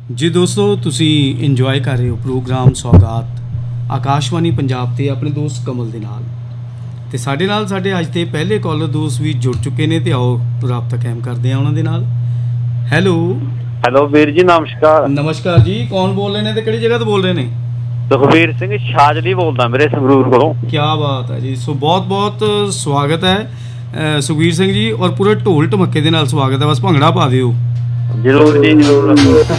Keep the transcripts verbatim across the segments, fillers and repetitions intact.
ਜੀ ਦੋਸਤੋ, ਤੁਸੀਂ ਇੰਜੋਏ ਕਰ ਰਹੇ ਹੋ ਪ੍ਰੋਗਰਾਮ ਸੌਗਾਤ ਆਕਾਸ਼ਵਾਣੀ ਪੰਜਾਬ ਤੇ ਆਪਣੇ ਦੋਸਤ ਕਮਲ ਦੇ ਨਾਲ। ਤੇ ਸਾਡੇ ਨਾਲ ਸਾਡੇ ਅੱਜ ਦੇ ਪਹਿਲੇ ਕਾਲਰ ਦੋਸਤ ਵੀ ਜੁੜ ਚੁੱਕੇ ਨੇ ਤੇ ਆਓ ਰਾਬਤਾ ਕਾਇਮ ਕਰਦੇ ਆ ਉਹਨਾਂ ਦੇ ਨਾਲ। ਹੈਲੋ ਹੈਲੋ ਵੀਰ ਜੀ, ਨਮਸਕਾਰ। ਨਮਸਕਾਰ ਜੀ, ਕੌਣ ਬੋਲ ਰਹੇ ਨੇ ਤੇ ਕਿਹੜੀ ਜਗ੍ਹਾ ਤੋਂ ਬੋਲ ਰਹੇ ਨੇ? ਸੁਖਵੀਰ ਸਿੰਘ ਸ਼ਾਜਲੀ ਬੋਲਦਾ ਮੇਰੇ ਸੰਗਰੂਰ ਕੋਲੋਂ। ਕੀ ਬਾਤ ਹੈ ਜੀ। ਸੋ ਬਹੁਤ ਬਹੁਤ ਸਵਾਗਤ ਹੈ ਸੁਖਵੀਰ ਸਿੰਘ ਜੀ, ਔਰ ਪੂਰੇ ਢੋਲ ਢਮੱਕੇ ਦੇ ਨਾਲ ਸਵਾਗਤ ਹੈ। ਬਸ ਭੰਗੜਾ ਪਾ ਦਿਓ। ਜ਼ਰੂਰ ਜੀ ਜ਼ਰੂਰ।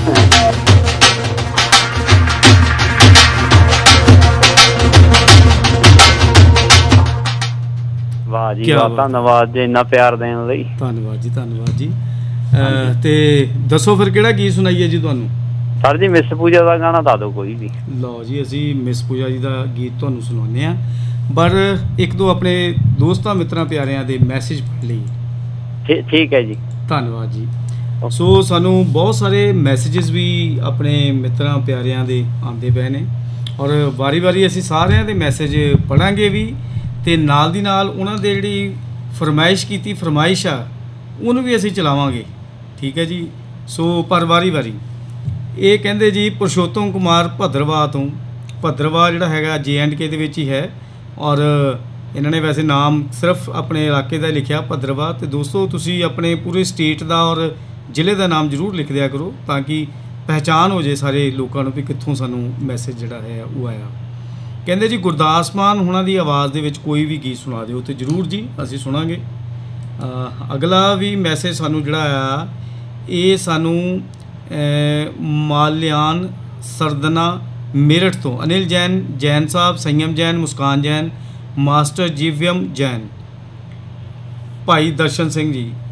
ਵਾਹ ਜੀ ਵਾਹ, ਧੰਨਵਾਦ ਜੀ ਇੰਨਾ ਪਿਆਰ ਦੇਣ ਲਈ। ਧੰਨਵਾਦ ਜੀ, ਧੰਨਵਾਦ ਜੀ। ਤੇ ਦੱਸੋ ਫਿਰ ਕਿਹੜਾ ਗੀਤ ਸੁਣਾਈਏ ਜੀ ਤੁਹਾਨੂੰ? ਸਰ ਜੀ ਮਿਸ ਪੂਜਾ ਦਾ ਗਾਣਾ ਦੱਸ ਦਿਓ ਕੋਈ ਵੀ। ਲਓ ਜੀ, ਅਸੀਂ ਮਿਸ ਪੂਜਾ ਜੀ ਦਾ ਗੀਤ ਤੁਹਾਨੂੰ ਸੁਣਾਉਂਦੇ ਹਾਂ, ਪਰ ਇੱਕ ਦੋ ਆਪਣੇ ਦੋਸਤਾਂ ਮਿੱਤਰਾਂ ਪਿਆਰਿਆਂ ਦੇ ਮੈਸੇਜ ਪੜ੍ਹ ਲਈ। ਠੀਕ ਹੈ ਜੀ, ਧੰਨਵਾਦ ਜੀ। ਸੋ ਸਾਨੂੰ ਬਹੁਤ ਸਾਰੇ ਮੈਸੇਜਸ ਵੀ ਆਪਣੇ ਮਿੱਤਰਾਂ ਪਿਆਰਿਆਂ ਦੇ ਆਉਂਦੇ ਪਏ ਨੇ, ਔਰ ਵਾਰੀ ਵਾਰੀ ਅਸੀਂ ਸਾਰਿਆਂ ਦੇ ਮੈਸੇਜ ਪੜ੍ਹਾਂਗੇ ਵੀ, ਅਤੇ ਨਾਲ ਦੀ ਨਾਲ ਉਹਨਾਂ ਦੇ ਜਿਹੜੀ ਫਰਮਾਇਸ਼ ਕੀਤੀ ਫਰਮਾਇਸ਼ ਆ ਉਹਨੂੰ ਵੀ ਅਸੀਂ ਚਲਾਵਾਂਗੇ। ਠੀਕ ਹੈ ਜੀ। ਸੋ ਪਰ ਵਾਰੀ ਵਾਰੀ ਇਹ ਕਹਿੰਦੇ ਜੀ, ਪੁਰਸ਼ੋਤਮ ਕੁਮਾਰ ਭੱਦਰਵਾਹ ਤੋਂ। ਭੱਦਰਵਾਹ ਜਿਹੜਾ ਹੈਗਾ ਜੇ ਐਂਡ ਕੇ ਦੇ ਵਿੱਚ ਹੀ ਹੈ, ਔਰ ਇਹਨਾਂ ਨੇ ਵੈਸੇ ਨਾਮ ਸਿਰਫ ਆਪਣੇ ਇਲਾਕੇ ਦਾ ਲਿਖਿਆ ਭੱਦਰਵਾਹ। ਅਤੇ ਦੋਸਤੋ, ਤੁਸੀਂ ਆਪਣੇ ਪੂਰੇ ਸਟੇਟ ਦਾ ਔਰ ਜ਼ਿਲ੍ਹੇ ਦਾ ਨਾਮ ਜ਼ਰੂਰ ਲਿਖ ਦਿਆ ਕਰੋ, ਤਾਂ ਕਿ ਪਹਿਚਾਣ ਹੋ ਜਾਏ ਸਾਰੇ ਲੋਕਾਂ ਨੂੰ ਵੀ ਕਿੱਥੋਂ ਸਾਨੂੰ ਮੈਸੇਜ ਜਿਹੜਾ ਹੈ ਉਹ ਆਇਆ। ਕਹਿੰਦੇ ਜੀ, ਗੁਰਦਾਸ ਮਾਨ ਉਹਨਾਂ ਦੀ ਆਵਾਜ਼ ਦੇ ਵਿੱਚ ਕੋਈ ਵੀ ਗੀਤ ਸੁਣਾ ਦਿਓ। ਅਤੇ ਜ਼ਰੂਰ ਜੀ ਅਸੀਂ ਸੁਣਾਂਗੇ। ਅਗਲਾ ਵੀ ਮੈਸੇਜ ਸਾਨੂੰ ਜਿਹੜਾ ਆ ਇਹ ਸਾਨੂੰ ਮਾਲਿਆਨ ਸਰਦਨਾ ਮੇਰਠ ਤੋਂ ਅਨਿਲ ਜੈਨ, ਜੈਨ ਸਾਹਿਬ, ਸੰਯਮ ਜੈਨ, ਮੁਸਕਾਨ ਜੈਨ, ਮਾਸਟਰ ਜੀਵਿਅਮ ਜੈਨ, ਭਾਈ ਦਰਸ਼ਨ ਸਿੰਘ ਜੀ।